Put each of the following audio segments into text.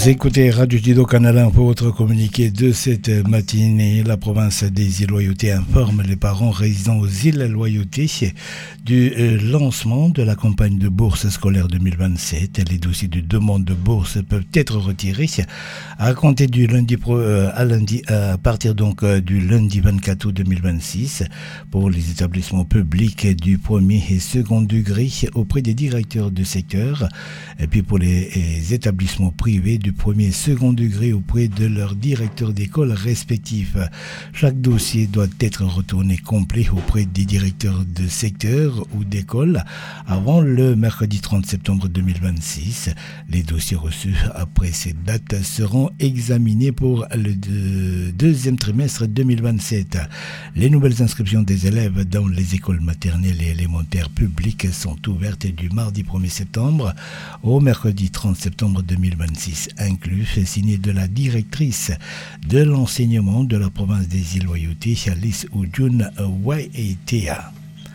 écoutez Radio Dido Canada pour votre communiqué de cette matinée. La province des îles Loyauté informe les parents résidant aux îles Loyauté du lancement de la campagne de bourse scolaire 2027. Les dossiers de demande de bourse peuvent être retirés à compter du lundi à partir donc du lundi 24 août 2026 pour les établissements publics du premier et second degré auprès des directeurs de secteur, et puis pour les établissements privés du premier et second degré auprès de leurs directeurs d'école respectifs. Chaque dossier doit être retourné complet auprès des directeurs de secteur ou d'école avant le mercredi 30 septembre 2026. Les dossiers reçus après cette date seront examinés pour le deuxième trimestre 2027. Les nouvelles inscriptions des élèves dans les écoles maternelles et élémentaires publiques sont ouvertes du mardi 1er septembre au mercredi 30 septembre 2026 inclus, signé de la directrice de l'enseignement de la province des îles Loyauté, Alice Oudjoun Waitea.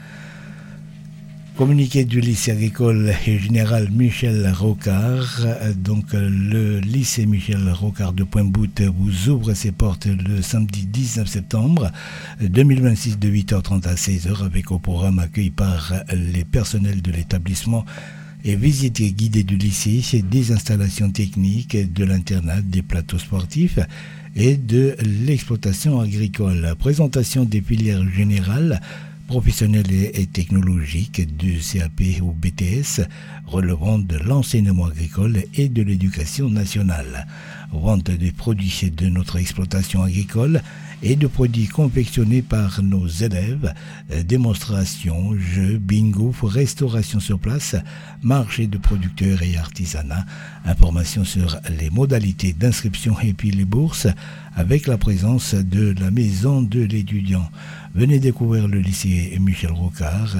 Communiqué du lycée agricole et général Michel Rocard. Donc le lycée Michel Rocard de Pointe-Boute vous ouvre ses portes le samedi 19 septembre 2026 de 8h30 à 16h avec au programme accueilli par les personnels de l'établissement et visite guidée du lycée, des installations techniques, de l'internat, des plateaux sportifs et de l'exploitation agricole. Présentation des filières générales, professionnelles et technologiques du CAP ou BTS relevant de l'enseignement agricole et de l'éducation nationale. Vente des produits de notre exploitation agricole et de produits confectionnés par nos élèves, démonstrations, jeux, bingo, restauration sur place, marché de producteurs et artisanat, informations sur les modalités d'inscription et puis les bourses avec la présence de la maison de l'étudiant. Venez découvrir le lycée Michel Rocard